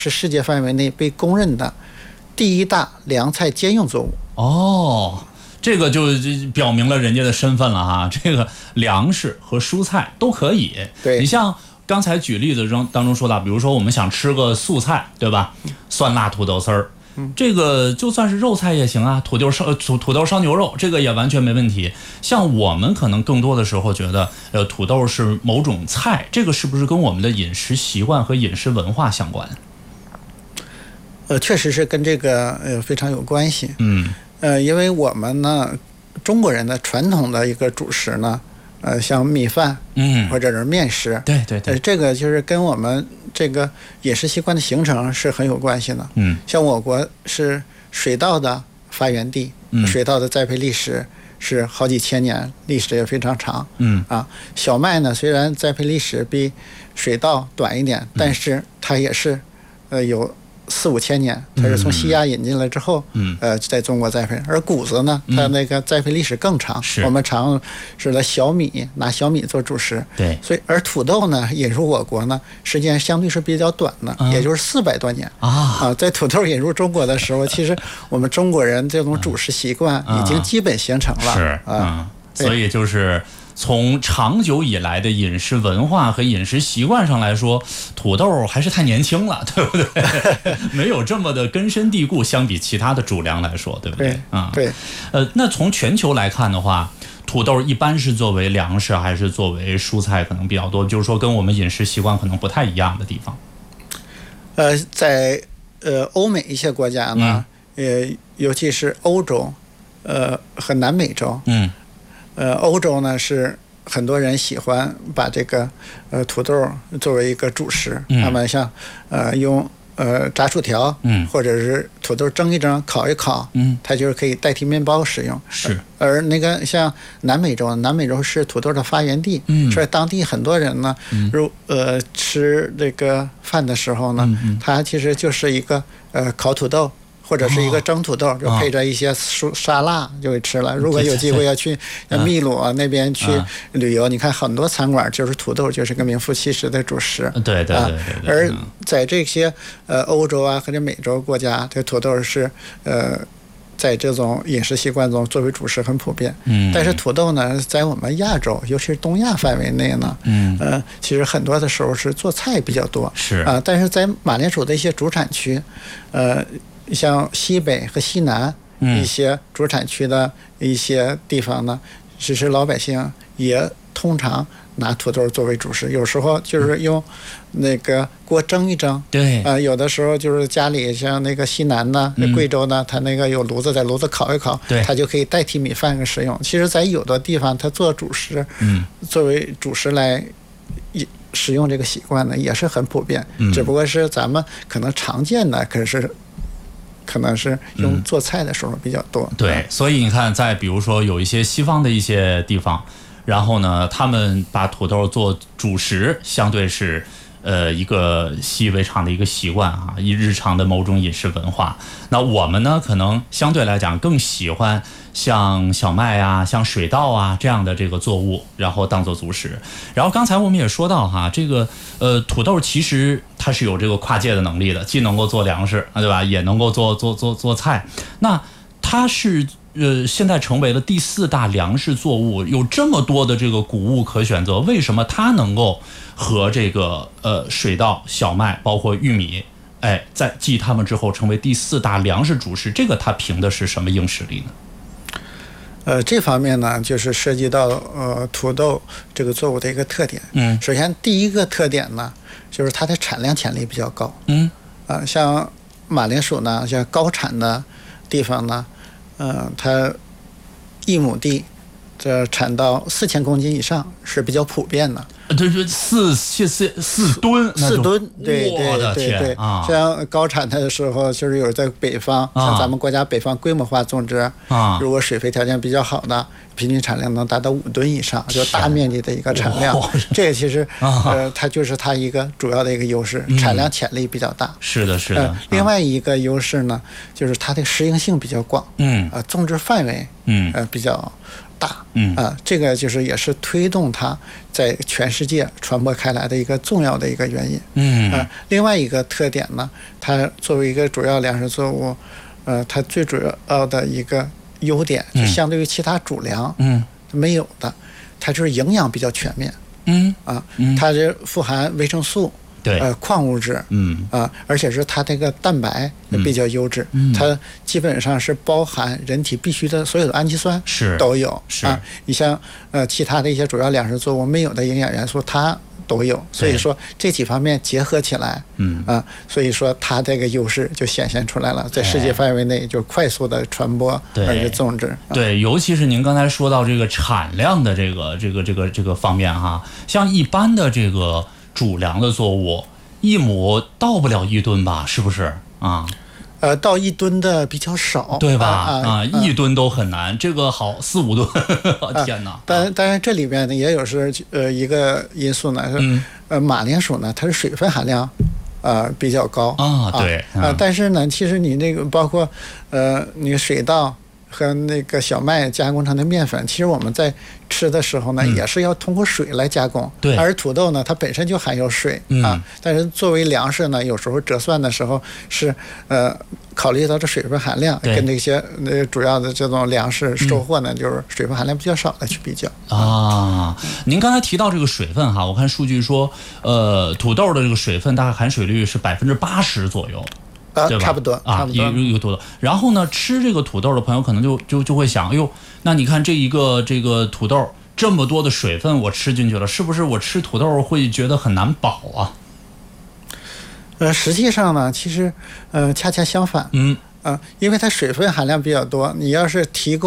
是世界范围内被公认的第一大粮菜兼用作物。 哦，这个就表明了人家的身份了哈，这个粮食和蔬菜都可以。 对， 你像刚才举例子当中说到，比如说我们想吃个素菜，对吧？酸辣土豆丝儿，这个就算是肉菜也行啊，土豆烧牛肉，这个也完全没问题。像我们可能更多的时候觉得，土豆是某种菜，这个是不是跟我们的饮食习惯和饮食文化相关？ 确实是跟这个非常有关系。因为我们呢，中国人的传统的一个主食呢，像米饭，或者是面食， 对对对， 这个就是跟我们这个饮食习惯的形成是很有关系的。像我国是水稻的发源地，水稻的栽培历史是好几千年，历史也非常长。小麦呢，虽然栽培历史比水稻短一点，但是它也是有4、5千年，它是从西亚引进来之后，在中国栽培。而谷子呢，它那个栽培历史更长，我们常指的小米，拿小米做主食。 对， 所以而土豆呢，引入我国呢，时间相对是比较短的，也就是400多年在土豆引入中国的时候，其实我们中国人这种主食习惯已经基本形成了。 所以就是从长久以来的饮食文化和饮食习惯上来说，土豆还是太年轻了，对不对？没有这么的根深蒂固，相比其他的主粮来说，对不对？ 对。 那从全球来看的话，土豆一般是作为粮食还是作为蔬菜可能比较多？就是说跟我们饮食习惯可能不太一样的地方。 在欧美一些国家呢，尤其是欧洲，和南美洲，欧洲呢是很多人喜欢把这个土豆作为一个主食，他们像用炸薯条，或者是土豆蒸一蒸、烤一烤，它就是可以代替面包使用。 是。 而那个像南美洲是土豆的发源地，所以当地很多人呢，吃这个饭的时候呢，它其实就是一个烤土豆。或者是一个蒸土豆，就配着一些沙拉就会吃了。如果有机会要去秘鲁那边去旅游，你看很多餐馆就是土豆就是个名副其实的主食。 对。 而在这些欧洲啊或者美洲国家，这土豆是在这种饮食习惯中作为主食很普遍。但是土豆呢，在我们亚洲，尤其是东亚范围内呢，其实很多的时候是做菜比较多。但是在马铃薯的一些主产区，像西北和西南一些主产区的一些地方呢，其实老百姓也通常拿土豆作为主食，有时候就是用那个锅蒸一蒸。 对， 有的时候就是家里像那个西南呢、贵州呢，它那个有炉子，在炉子烤一烤，它就可以代替米饭使用。其实，在有的地方，它做主食，作为主食来使用这个习惯呢，也是很普遍。只不过是咱们可能常见的，可能是用做菜的时候比较多。 对，所以你看，在比如说有一些西方的一些地方，然后呢，他们把土豆做主食，相对是一个习以为常的一个习惯啊，日常的某种饮食文化。那我们呢，可能相对来讲更喜欢像小麦啊、像水稻啊这样的这个作物，然后当做主食。然后刚才我们也说到哈，这个土豆其实它是有这个跨界的能力的，既能够做粮食，对吧？也能够做菜。那它是现在成为了第4大粮食作物，有这么多的这个谷物可选择，为什么它能够和这个水稻、小麦包括玉米，在继它们之后成为第4大粮食主食？这个它凭的是什么硬实力呢？ 这方面呢，就是涉及到土豆这个作物的一个特点。首先第一个特点呢，就是它的产量潜力比较高。像马铃薯呢，像高产的地方呢，它1亩地这产到4000公斤以上是比较普遍的。 这4吨 ，4吨，对，像高产的时候，就是有在北方，像咱们国家北方规模化种植，如果水肥条件比较好的，平均产量能达到5吨以上，就大面积的一个产量。这个其实它就是它一个主要的一个优势，产量潜力比较大。 是的。 另外一个优势呢，就是它的适应性比较广。种植范围比较大，这个就是也是推动它在全世界传播开来的一个重要的一个原因。另外一个特点呢，它作为一个主要粮食作物，它最主要的一个优点，就相对于其他主粮，没有的，它就是营养比较全面。它是富含维生素。 对， 矿物质，而且是它这个蛋白比较优质，它基本上是包含人体必须的所有的氨基酸都有。你像其他的一些主要粮食作物没有的营养元素，它都有。所以说这几方面结合起来，所以说它这个优势就显现出来了，在世界范围内就快速的传播而且种植。 对，尤其是您刚才说到这个产量的这个方面哈，像一般的这个主粮的作物，1亩到不了1吨吧？是不是啊？ 到1吨的比较少， 对吧？1吨都很难，这个好4、5吨，天哪！ 当然这里边呢也有是一个因素呢，是马铃薯呢它是水分含量比较高对但是呢其实你那个包括你水稻和那个小麦加工成的面粉，其实我们在吃的时候呢，也是要通过水来加工。 对， 而土豆呢，它本身就含有水但是作为粮食呢，有时候折算的时候是考虑到这水分含量，跟那些主要的这种粮食收获呢，就是水分含量比较少的去比较您刚才提到这个水分哈，我看数据说，土豆的这个水分大概含水率是80%左右。对吧？ 差不多一个土豆。然后呢，吃这个土豆的朋友可能就会想，哎呦，那你看这个土豆这么多的水分我吃进去了，是不是我吃土豆会觉得很难饱啊？ 实际上呢，其实恰恰相反。因为它水分含量比较多，你要是提供